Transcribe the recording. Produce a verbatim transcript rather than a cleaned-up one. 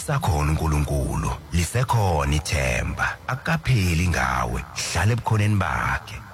usakhona uNkulunkulu lisekhona ithemba akapheli ngawe hlala ebukhoneni bakhe